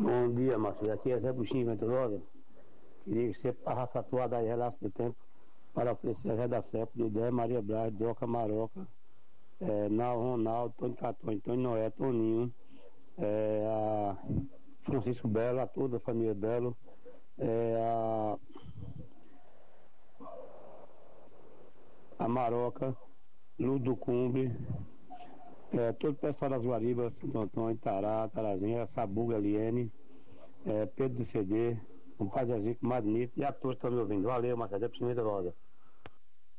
Bom dia, Márcio. Aqui é Zé Buxinho Venturosa. Queria que você passasse a tua daí relato do tempo para oferecer a redação de Ideia Maria Braz, Doca Maroca, Nau Ronaldo, Tony Catone, Tony Noé, Toninho, a Francisco Belo, a toda a família Belo, a Maroca, Ludo Cumbre, todo o pessoal das Guaribas, Santo Antônio, Tará, Tarazinha, Sabuga, Liene, Pedro do CD, um Padrezinho magnífico, e a todos que estão me ouvindo. Valeu, Marcelo, é Rosa.